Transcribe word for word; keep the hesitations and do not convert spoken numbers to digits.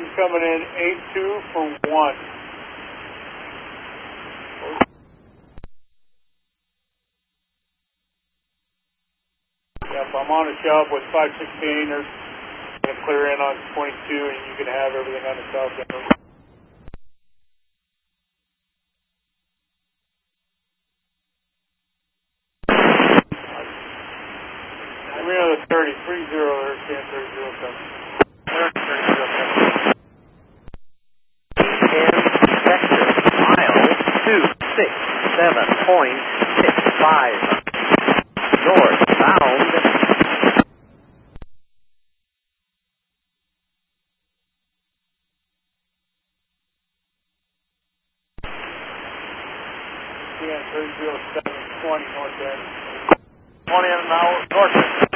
coming in eight two for one. Yep, I'm on a shop with five sixteen. They're going to clear in on twenty-two, and you can have everything on the south end. Give me another thirty, three zero, there's stand thirty zero coming. thirty, thirty zero coming. In sector, mile two six seven point six five. Northbound. Yeah, thirty zero seven twenty north end. twenty an hour north end.